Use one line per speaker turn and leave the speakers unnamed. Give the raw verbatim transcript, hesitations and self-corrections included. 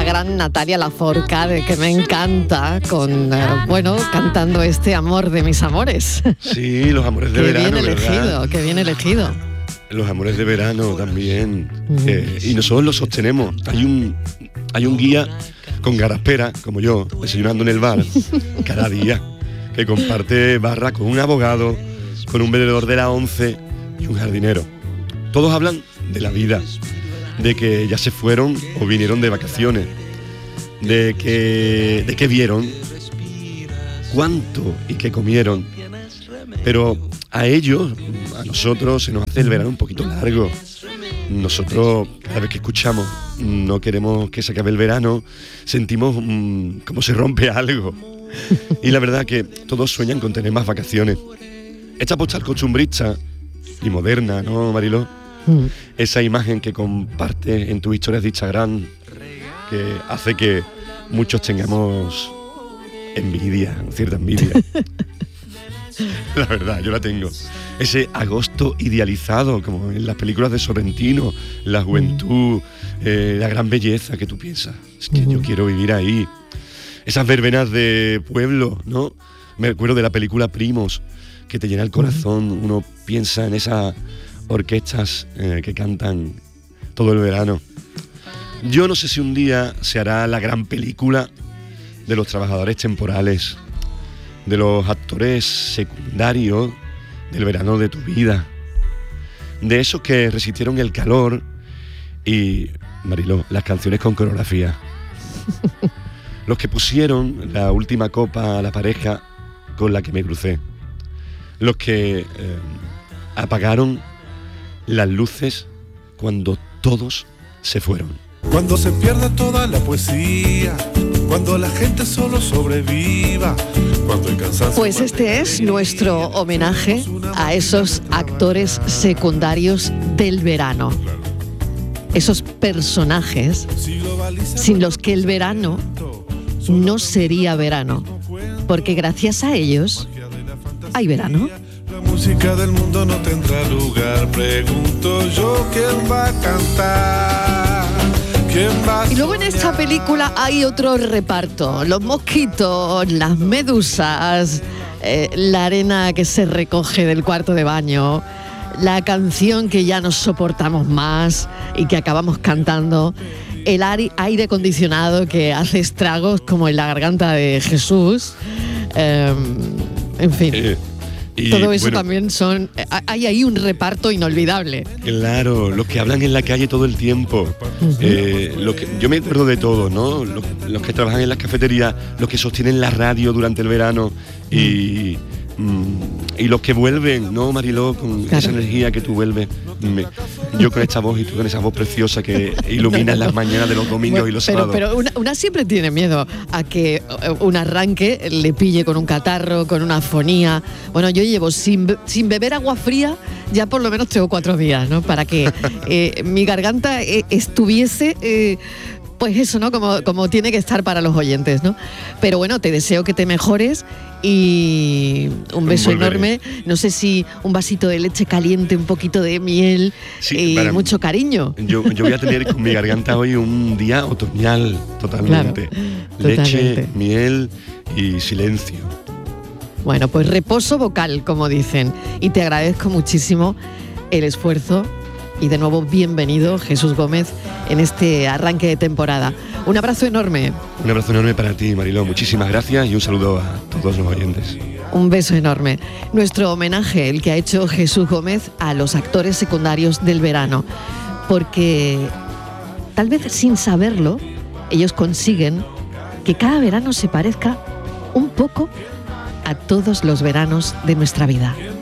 gran Natalia Lafourcade, que me encanta, con eh, bueno, cantando este Amor de mis amores.
Sí, los amores de
qué
verano,
bien elegido,
¿verdad?
Qué bien elegido.
Los amores de verano también.
Mm.
Eh, y nosotros los sostenemos. Hay un, hay un guía con garaspera, como yo, desayunando en el bar, cada día, que comparte barra con un abogado, con un vendedor de la once y un jardinero. Todos hablan de la vida, de que ya se fueron o vinieron de vacaciones, de que, de que vieron, cuánto y qué comieron. Pero a ellos, a nosotros, se nos hace el verano un poquito largo. Nosotros, cada vez que escuchamos, no queremos que se acabe el verano, sentimos mmm, como se rompe algo. Y la verdad que todos sueñan con tener más vacaciones. Esta postal costumbrista y moderna, ¿no, Mariló? Mm. Esa imagen que compartes en tus historias de Instagram, que hace que muchos tengamos envidia, cierta envidia. La verdad, yo la tengo. Ese agosto idealizado, como en las películas de Sorrentino, la juventud, eh, la gran belleza que tú piensas. Es que uh-huh. yo quiero vivir ahí. Esas verbenas de pueblo, ¿no? Me acuerdo de la película Primos, que te llena el corazón. Uh-huh. Uno piensa en esas orquestas eh, que cantan todo el verano. Yo no sé si un día se hará la gran película de los trabajadores temporales, de los actores secundarios del verano de tu vida, de esos que resistieron el calor y, Mariló, las canciones con coreografía, los que pusieron la última copa a la pareja con la que me crucé, los que eh, apagaron las luces cuando todos se fueron.
Cuando se pierda toda la poesía, cuando la gente solo sobreviva, cuando el cansancio...
Pues este es nuestro homenaje a esos actores secundarios del verano. Esos personajes sin los que el verano no sería verano. Porque gracias a ellos hay verano.
La música del mundo no tendrá lugar. Pregunto yo quién va a cantar.
Y luego en esta película hay otro reparto, los mosquitos, las medusas, eh, la arena que se recoge del cuarto de baño, la canción que ya no soportamos más y que acabamos cantando, el aire acondicionado que hace estragos como en la garganta de Jesús, eh, en fin. Eh. Y, todo eso bueno, también son... Hay ahí un reparto inolvidable.
Claro, los que hablan en la calle todo el tiempo. Uh-huh. Eh, lo que, yo me acuerdo de todo, ¿no? Los, los que trabajan en las cafeterías, los que sostienen la radio durante el verano y, mm, y los que vuelven, ¿no, Mariló? Con claro. esa energía que tú vuelves. Me, yo con esta voz y tú con esa voz preciosa que ilumina las mañanas de los domingos bueno, y los
pero,
sábados.
Pero una, una siempre tiene miedo a que un arranque le pille con un catarro, con una afonía. Bueno, yo llevo sin, sin beber agua fría ya por lo menos tres o cuatro días, ¿no? Para que eh, mi garganta eh, estuviese... Eh, pues eso, ¿no? Como, como tiene que estar para los oyentes, ¿no? Pero bueno, te deseo que te mejores y un beso Volveré. enorme. No sé si un vasito de leche caliente, un poquito de miel sí, y para, mucho cariño.
Yo, yo voy a tener con mi garganta hoy un día otoñal totalmente.
Claro,
leche,
totalmente.
miel y silencio.
Bueno, pues reposo vocal, como dicen. Y te agradezco muchísimo el esfuerzo. Y de nuevo, bienvenido, Jesús Gómez, en este arranque de temporada. Un abrazo enorme.
Un abrazo enorme para ti, Mariló. Muchísimas gracias y un saludo a todos los oyentes.
Un beso enorme. Nuestro homenaje, el que ha hecho Jesús Gómez a los actores secundarios del verano. Porque, tal vez sin saberlo, ellos consiguen que cada verano se parezca un poco a todos los veranos de nuestra vida.